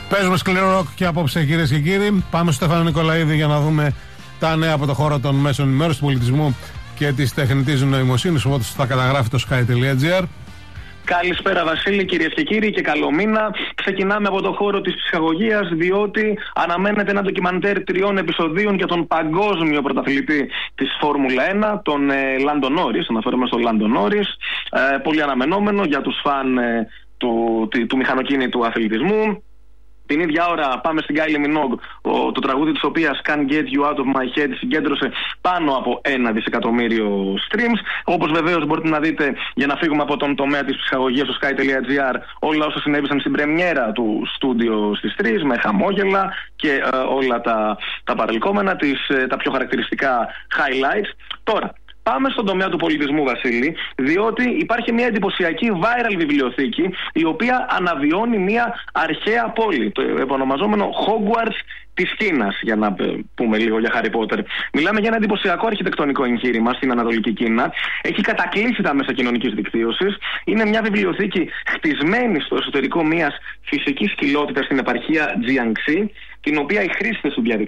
Παίζουμε σκληρό ροκ και απόψε, κυρίες και κύριοι. Πάμε στο Στέφανο Νικολαίδη για να δούμε τα νέα από το χώρο των μέσων ενημέρωσης, του πολιτισμού και της τεχνητής νοημοσύνης. Οπότε θα καταγράφει το sky.gr. Καλησπέρα Βασίλη, κυρίες και κύριοι, και καλό μήνα. Ξεκινάμε από το χώρο της ψυχαγωγίας, διότι αναμένεται ένα ντοκιμαντέρ 3 επεισοδίων για τον παγκόσμιο πρωταθλητή της Φόρμουλα 1, τον Λάντο Νόρις. Αναφέρομαι στον Λάντο Νόρις. Πολύ αναμενόμενο για τους φαν του μηχανοκίνητου αθλητισμού. Την ίδια ώρα πάμε στην Kylie Minogue, το τραγούδι της οποίας Can't Get You Out of My Head συγκέντρωσε πάνω από 1 δισεκατομμύριο streams. Όπως βεβαίως μπορείτε να δείτε, για να φύγουμε από τον τομέα της ψυχαγωγίας στο sky.gr, όλα όσα συνέβησαν στην πρεμιέρα του στούντιο στις 3, με χαμόγελα και όλα τα παρελκόμενα, τα πιο χαρακτηριστικά highlights. Τώρα, πάμε στον τομέα του πολιτισμού, Βασίλη, διότι υπάρχει μια εντυπωσιακή viral βιβλιοθήκη, η οποία αναβιώνει μια αρχαία πόλη, το επωνομαζόμενο Hogwarts της Κίνας, για να πούμε λίγο για Harry Potter. Μιλάμε για ένα εντυπωσιακό αρχιτεκτονικό εγχείρημα στην Ανατολική Κίνα. Έχει κατακλείσει τα μέσα κοινωνικής δικτύωσης. Είναι μια βιβλιοθήκη χτισμένη στο εσωτερικό μιας φυσικής κοιλότητας στην επαρχία Jiangxi, την οποία οι χρήστες του διαδικτύου